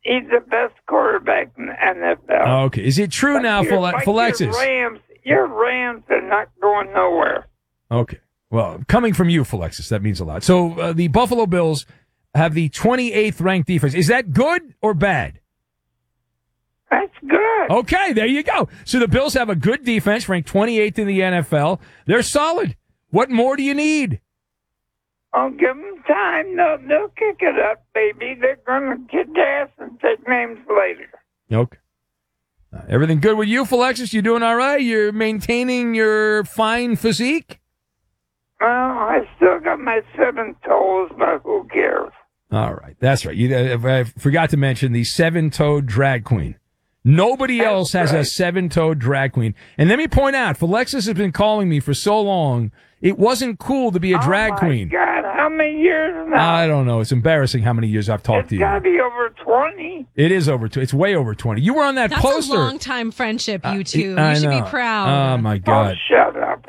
he's the best quarterback in the NFL. Okay. Is it true now, Philexis? Your Rams are not going nowhere. Okay. Well, coming from you, Philexis, that means a lot. So the Buffalo Bills have the 28th ranked defense. Is that good or bad? That's good. Okay, there you go. So the Bills have a good defense, ranked 28th in the NFL. They're solid. What more do you need? I'll give them time. They'll kick it up, baby. They're going to kick ass and take names later. Okay. Everything good with you, Philexis? You doing all right? You're maintaining your fine physique? Well, I still got my 7 toes, but who cares? All right. That's right. I forgot to mention the 7-toed drag queen. Nobody else has a 7-toed drag queen. And let me point out, Philexis has been calling me for so long, it wasn't cool to be a drag queen. Oh, my God. How many years now? I don't know. It's embarrassing how many years I've talked to you. It's got to be over 20. It is over 20. It's way over 20. You were on that poster. That's a long-time friendship, you two. I You should know. be proud. Oh, my God. Oh, shut up.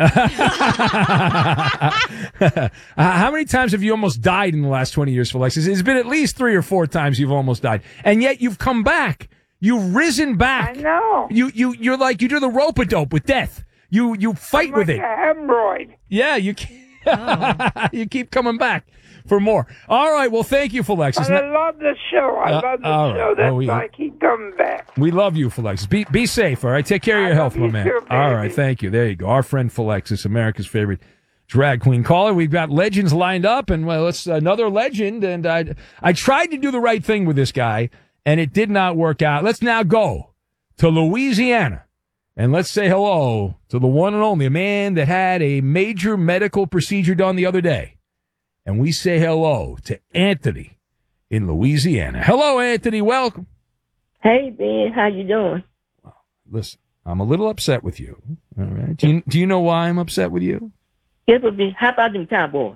How many times have you almost died in the last 20 years, Philexis? It's been at least 3 or 4 times you've almost died. And yet you've come back. You've risen back. I know. You're like, you do the rope-a-dope with death. You fight with it. Like a hemorrhoid. Yeah, you keep coming back for more. All right, well, thank you, Philexis. I love the show. I love the show. That's why I keep coming back. We love you, Philexis. Be safe, all right? Take care of your health, my man. Too, all right, thank you. There you go. Our friend Philexis, America's favorite drag queen caller. We've got legends lined up, and well, it's another legend. And I tried to do the right thing with this guy, and it did not work out. Let's now go to Louisiana. And let's say hello to the one and only, a man that had a major medical procedure done the other day. And we say hello to Anthony in Louisiana. Hello, Anthony. Welcome. Hey, Ben. How you doing? Listen, I'm a little upset with you. All right. Do you know why I'm upset with you? It would be, how about them Cowboys?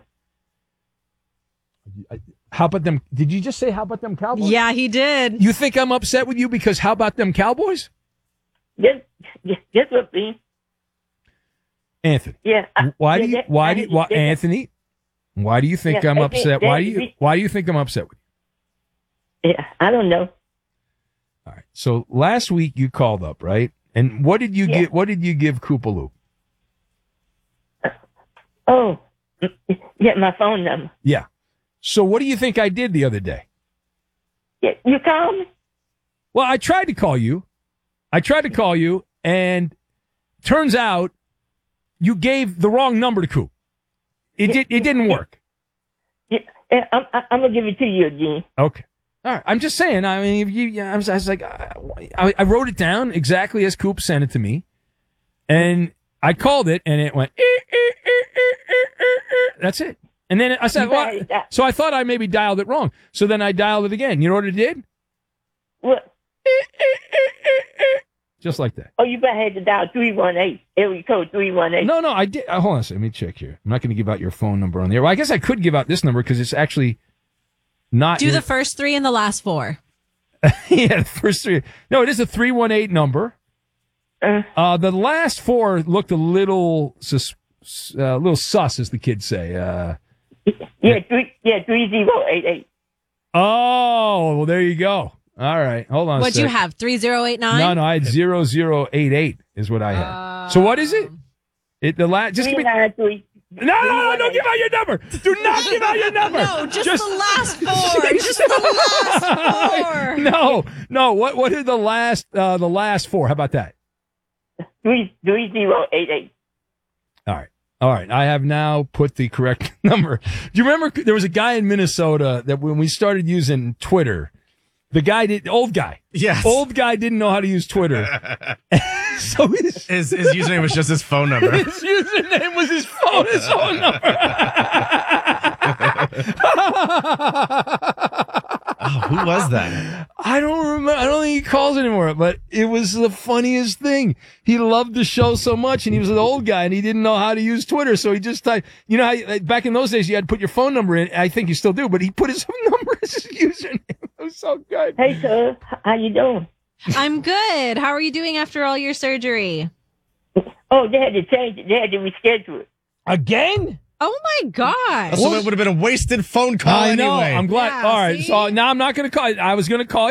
How about them? Did you just say, how about them Cowboys? Yeah, he did. You think I'm upset with you because how about them Cowboys? Yes, what Ben. Anthony. Yeah. Anthony? Why do you think I'm upset? Why do you think I'm upset with you? Yeah, I don't know. All right. So last week you called up, right? And what did you give? What did you give Koopaloo? Oh, yeah, my phone number. Yeah. So what do you think I did the other day? Yeah, you called me? Well, I tried to call you. And turns out you gave the wrong number to Coop. It didn't work. Yeah, I'm gonna give it to you again. Okay. All right. I'm just saying. I mean, I was like, I wrote it down exactly as Coop sent it to me, and I called it, and it went. That's it. And then I said, well, so I thought I maybe dialed it wrong. So then I dialed it again. You know what it did? What? Just like that. Oh, you better had to dial 318. Area code 318. No, I did. Hold on a second. Let me check here. I'm not going to give out your phone number on the air. Well, I guess I could give out this number because it's actually not. Do the first 3 and the last 4. Yeah, the first 3. No, it is a 318 number. The last 4 looked a little sus, as the kids say. 3088. Oh, well, there you go. All right, hold on. What'd you have? 3089? No, I had 0088 is what I had. So what is it? The last. Just give me. No, don't give out your number. Do not give out your number. No, just the last 4. Just the last 4. No. What are the last 4? How about that? 3088. All right. I have now put the correct number. Do you remember there was a guy in Minnesota that when we started using Twitter, old guy didn't know how to use Twitter. So his username was just his phone number. His username was his phone number. Oh, who was that? I don't remember. I don't think he calls anymore, but it was the funniest thing. He loved the show so much, and he was an old guy, and he didn't know how to use Twitter, so he just typed, you know how back in those days you had to put your phone number in. I think you still do, but he put his number as his username. It was so good. Hey, sir. How you doing? I'm good. How are you doing after all your surgery? Oh, they had to change it. They had to reschedule it. Again? Oh, my gosh. So it would have been a wasted phone call I know. anyway. I'm glad. Yeah, all right. see? So now I'm not going to call. I was going to call